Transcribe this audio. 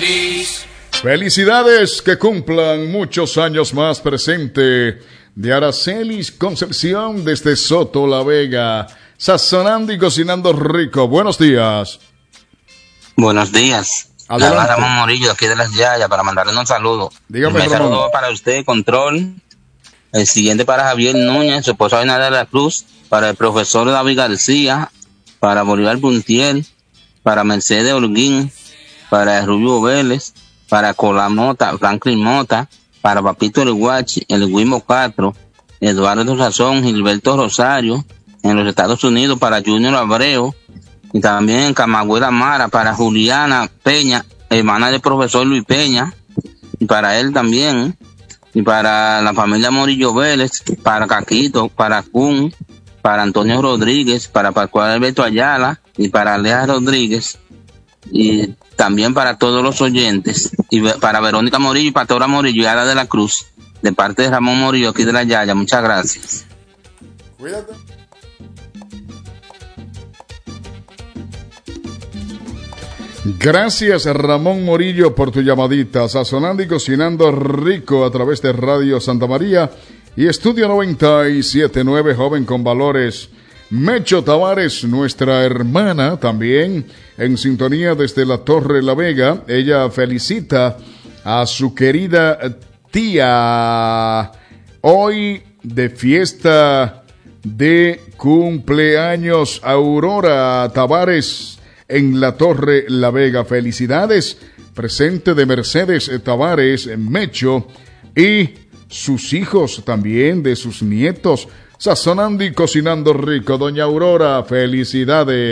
feliz. Felicidades, que cumplan muchos años más. Presente de Aracelis Concepción desde Soto La Vega, sazonando y cocinando rico. Buenos días. Buenos días. Adelante. Ramón Morillo, aquí de Las Yayas, para mandarle un saludo. Dígame, Un Ramón. saludo para usted, Control. El siguiente para Javier Núñez, su esposa Aina de la Cruz, para el profesor David García, para Bolívar Puntiel, para Mercedes Holguín, para Rubio Vélez, para Colamota, Franklin Mota, para Papito El Guachi, el Guimo Castro, Eduardo Razón, Gilberto Rosario, en los Estados Unidos para Junior Abreu, y también en Camagüey Mara para Juliana Peña, hermana del profesor Luis Peña, y para él también, y para la familia Morillo Vélez, para Caquito, para Kun, para Antonio Rodríguez, para Pascual Alberto Ayala, y para Lea Rodríguez, y también para todos los oyentes, y para Verónica Morillo y Pastora Morillo y Ada de la Cruz, de parte de Ramón Morillo aquí de La Yaya. Muchas gracias. Cuídate. Gracias, Ramón Morillo, por tu llamadita. Sazonando y cocinando rico a través de Radio Santa María y Estudio 97.9, Joven con Valores. Mecho Tavares, nuestra hermana, también en sintonía desde la Torre La Vega. Ella felicita a su querida tía hoy de fiesta de cumpleaños, Aurora Tavares, en la Torre La Vega. Felicidades, presente de Mercedes Tavares, Mecho, y sus hijos también, de sus nietos, sazonando y cocinando rico. Doña Aurora, felicidades.